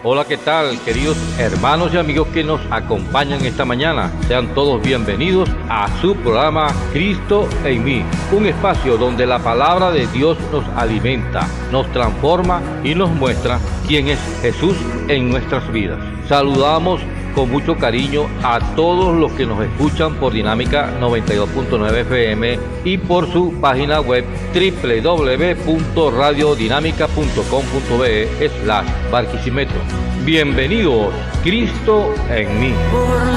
Hola, ¿qué tal, queridos hermanos y amigos que nos acompañan esta mañana? Sean todos bienvenidos a su programa Cristo en mí, un espacio donde la palabra de Dios nos alimenta, nos transforma y nos muestra quién es Jesús en nuestras vidas. Saludamos con mucho cariño a todos los que nos escuchan por Dinámica 92.9 FM y por su página web www.radiodinámica.com.be/Barquisimeto. Bienvenidos, Cristo en mí.